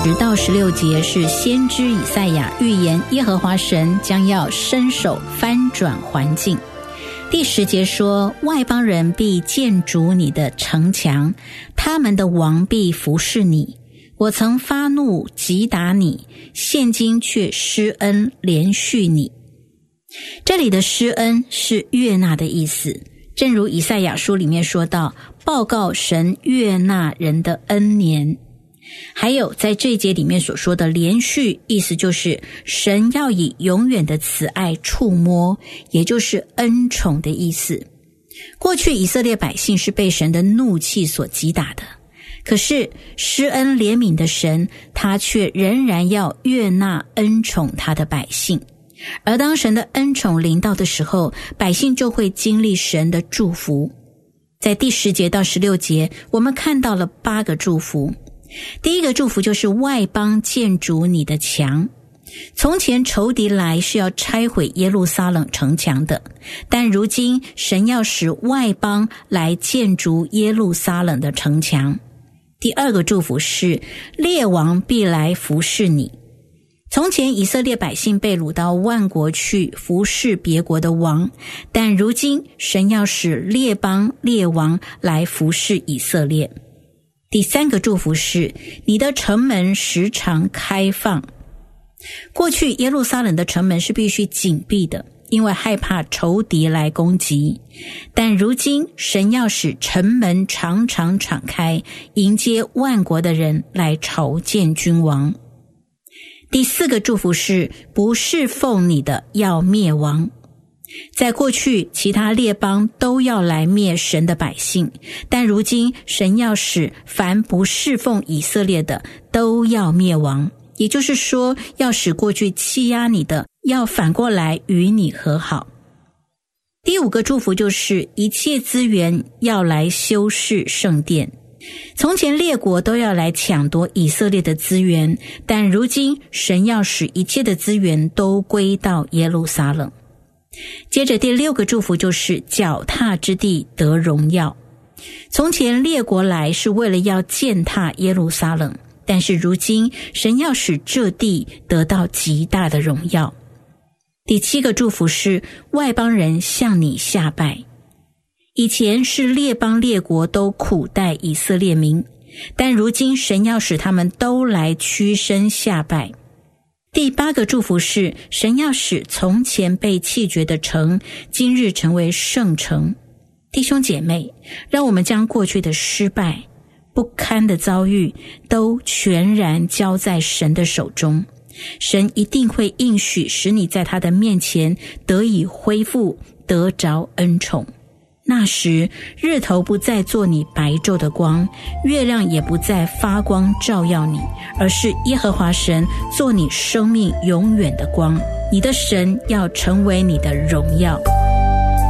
10到16节是先知以赛亚预言耶和华神将要伸手翻转环境。第10节说，外邦人必建筑你的城墙，他们的王必服侍你。我曾发怒击打你，现今却施恩连续你。这里的施恩是悦纳的意思，正如以赛亚书里面说到，报告神悦纳人的恩年。还有在这一节里面所说的连续，意思就是神要以永远的慈爱触摸，也就是恩宠的意思。过去以色列百姓是被神的怒气所击打的，可是施恩怜悯的神，他却仍然要悦纳恩宠他的百姓。而当神的恩宠临到的时候，百姓就会经历神的祝福。在第10节到16节，我们看到了8个祝福。第一个祝福就是外邦建筑你的墙。从前仇敌来是要拆毁耶路撒冷城墙的，但如今神要使外邦来建筑耶路撒冷的城墙。第二个祝福是列王必来服侍你。从前以色列百姓被掳到万国去服侍别国的王，但如今神要使列邦列王来服侍以色列。第三个祝福是你的城门时常开放。过去耶路撒冷的城门是必须紧闭的，因为害怕仇敌来攻击，但如今神要使城门常常敞开，迎接万国的人来朝见君王。第四个祝福是不侍奉你的要灭亡。在过去其他列邦都要来灭神的百姓，但如今神要使凡不侍奉以色列的都要灭亡，也就是说要使过去欺压你的要反过来与你和好。第五个祝福就是一切资源要来修饰圣殿。从前列国都要来抢夺以色列的资源，但如今神要使一切的资源都归到耶路撒冷。接着第6个祝福就是脚踏之地得荣耀。从前列国来是为了要践踏耶路撒冷，但是如今神要使这地得到极大的荣耀。第7个祝福是外邦人向你下拜。以前是列邦列国都苦待以色列民，但如今神要使他们都来屈身下拜。第8个祝福是神要使从前被弃绝的城今日成为圣城。弟兄姐妹，让我们将过去的失败不堪的遭遇都全然交在神的手中，神一定会应许使你在他的面前得以恢复，得着恩宠。那时日头不再做你白昼的光，月亮也不再发光照耀你，而是耶和华神做你生命永远的光，你的神要成为你的荣耀。